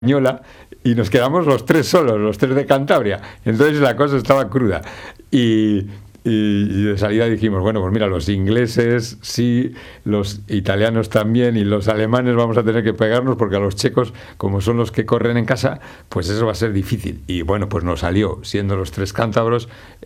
española, y nos quedamos los tres solos, los tres de Cantabria. Entonces la cosa estaba cruda. Y de salida dijimos, bueno, pues mira, los ingleses sí, los italianos también, y los alemanes vamos a tener que pegarnos, porque a los checos, como son los que corren en casa, pues eso va a ser difícil. Y bueno, pues nos salió, siendo los tres cántabros.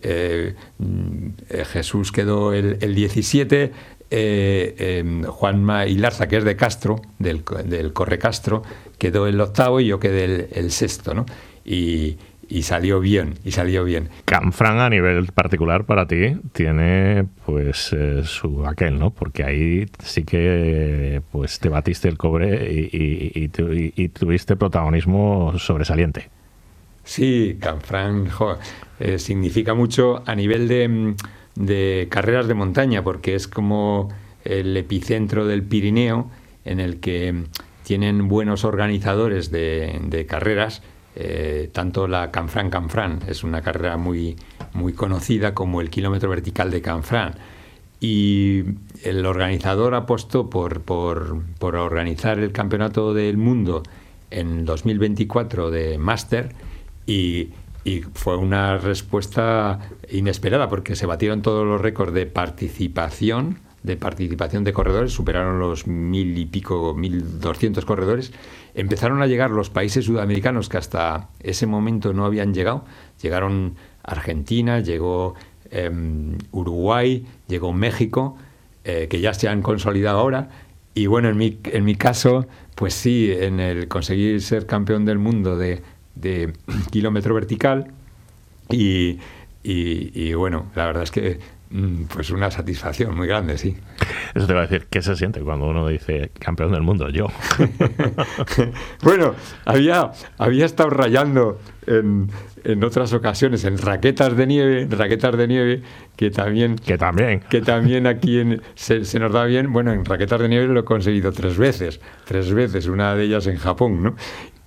Jesús quedó el 17, Juanma Ilarza, que es de Castro, del Corre Castro, quedó el octavo, y yo quedé el sexto, ¿no? Y salió bien, Canfranc, a nivel particular para ti, tiene pues su aquel, ¿no? Porque ahí sí que pues te batiste el cobre y tuviste protagonismo sobresaliente. Sí, Canfranc significa mucho a nivel de carreras de montaña, porque es como el epicentro del Pirineo, en el que tienen buenos organizadores de carreras. Tanto la Canfranc es una carrera muy, muy conocida, como el kilómetro vertical de Canfranc, y el organizador apostó por organizar el campeonato del mundo en 2024 de Máster, y fue una respuesta inesperada, porque se batieron todos los récords de participación de corredores, superaron los 1.000 y pico, 1.200 corredores. Empezaron a llegar los países sudamericanos que hasta ese momento no habían llegado. Llegaron Argentina, llegó Uruguay, llegó México, que ya se han consolidado ahora. Y bueno, en mi caso, pues sí, en el conseguir ser campeón del mundo de kilómetro vertical, y bueno, la verdad es que pues una satisfacción muy grande, sí. Eso te va a decir, ¿qué se siente cuando uno dice campeón del mundo? Yo. Bueno, había estado rayando en otras ocasiones en raquetas de nieve, que también aquí se nos da bien. Bueno, en raquetas de nieve lo he conseguido tres veces, una de ellas en Japón, ¿no?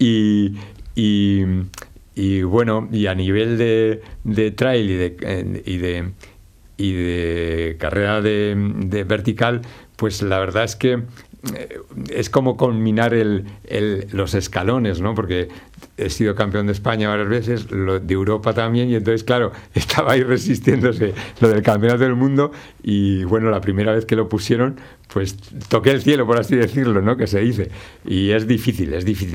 Y bueno, y a nivel de trail y de carrera de vertical, pues la verdad es que es como culminar los escalones, ¿no? Porque he sido campeón de España varias veces, de Europa también, y entonces, claro, estaba ahí resistiéndose lo del campeonato del mundo, y bueno, la primera vez que lo pusieron, pues toqué el cielo, por así decirlo, ¿no? Que se dice. Y es difícil,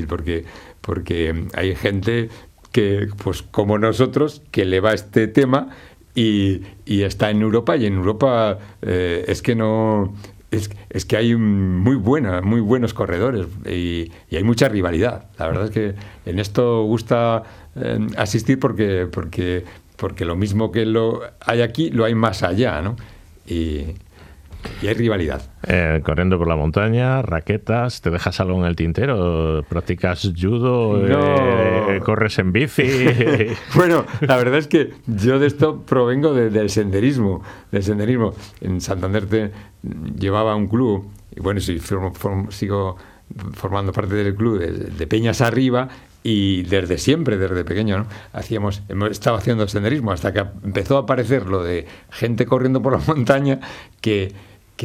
porque hay gente que, pues como nosotros, que le va este tema y está en Europa, y en Europa es que no... Es que hay muy buenos corredores, y hay mucha rivalidad. La verdad es que en esto gusta asistir, porque lo mismo que lo hay aquí, lo hay más allá, ¿no? Y hay rivalidad. Corriendo por la montaña, raquetas, ¿te dejas algo en el tintero? ¿Practicas judo? No. ¿Corres en bici? Bueno, la verdad es que yo de esto provengo del senderismo. En Santander llevaba un club, y bueno, sigo formando parte del club de Peñas Arriba, y desde siempre, desde pequeño, ¿no? Hemos estado haciendo senderismo, hasta que empezó a aparecer lo de gente corriendo por la montaña, que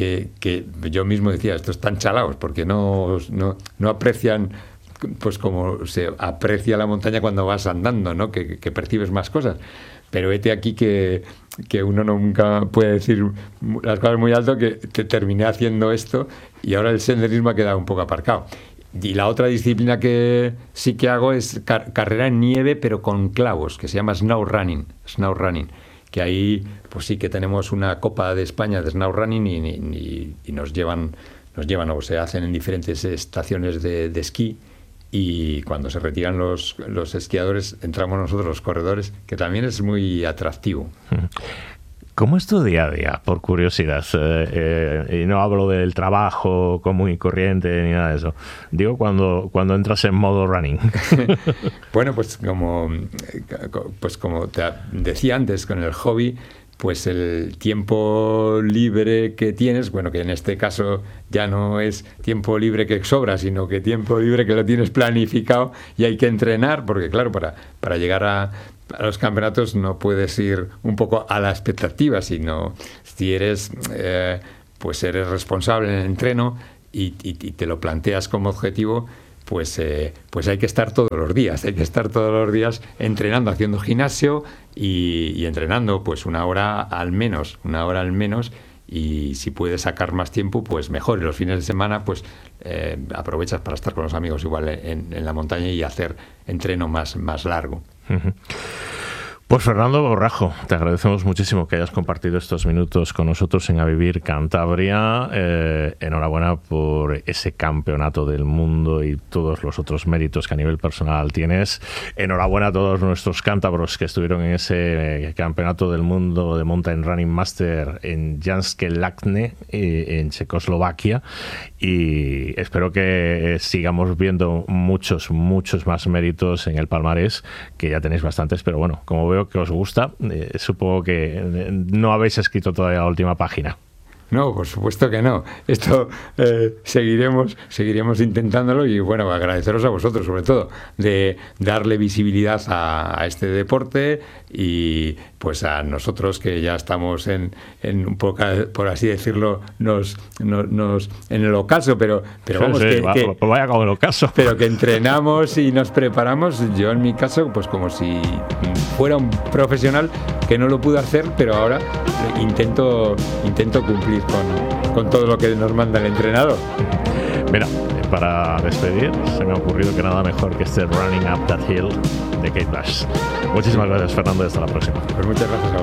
yo mismo decía, estos están chalaos, porque no aprecian, pues como se aprecia la montaña cuando vas andando, ¿no? Que percibes más cosas. Pero vete aquí que uno nunca puede decir las cosas muy alto, que terminé haciendo esto, y ahora el senderismo ha quedado un poco aparcado. Y la otra disciplina que sí que hago es carrera en nieve, pero con clavos, que se llama snow running, que ahí pues sí que tenemos una Copa de España de snow running, y nos llevan, o se hacen en diferentes estaciones de esquí, y cuando se retiran los esquiadores, entramos nosotros, los corredores, que también es muy atractivo. ¿Cómo es tu día a día, por curiosidad? Y no hablo del trabajo común y corriente ni nada de eso. Digo cuando entras en modo running. Bueno, pues como te decía antes, con el hobby, pues el tiempo libre que tienes, bueno, que en este caso ya no es tiempo libre que sobra, sino que tiempo libre que lo tienes planificado, y hay que entrenar, porque claro, para llegar a los campeonatos no puedes ir un poco a la expectativa, sino si eres pues eres responsable en el entreno, y te lo planteas como objetivo, pues hay que estar todos los días, entrenando, haciendo gimnasio y entrenando pues una hora al menos, y si puedes sacar más tiempo, pues mejor. Y los fines de semana, pues aprovechas para estar con los amigos igual en la montaña y hacer entreno más largo. Uh-huh. Pues Fernando Borrajo, te agradecemos muchísimo que hayas compartido estos minutos con nosotros en A Vivir Cantabria. Enhorabuena por ese campeonato del mundo y todos los otros méritos que a nivel personal tienes. Enhorabuena a todos nuestros cántabros que estuvieron en ese campeonato del mundo de Mountain Running Master en Janskie Lachne, en Checoslovaquia. Y espero que sigamos viendo muchos más méritos en el palmarés, que ya tenéis bastantes, pero bueno, como veo que os gusta, supongo que no habéis escrito todavía la última página. No, por supuesto que no. Esto seguiremos intentándolo y bueno, agradeceros a vosotros sobre todo de darle visibilidad a este deporte y pues a nosotros que ya estamos en un poco, por así decirlo, en el ocaso, pero vamos, sí, vaya como el ocaso. Pero que entrenamos y nos preparamos. Yo en mi caso, pues como si fuera un profesional que no lo pude hacer, pero ahora intento cumplir con todo lo que nos manda el entrenador. Mira, para despedir se me ha ocurrido que nada mejor que este Running Up That Hill de Kate Bush. Muchísimas gracias, Fernando, y hasta la próxima. Pues muchas gracias a